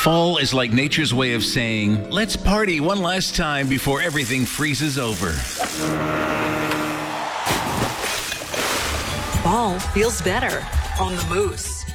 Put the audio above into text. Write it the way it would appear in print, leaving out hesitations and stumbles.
Fall is like nature's way of saying, let's party one last time before everything freezes over. Fall feels better on the Moose.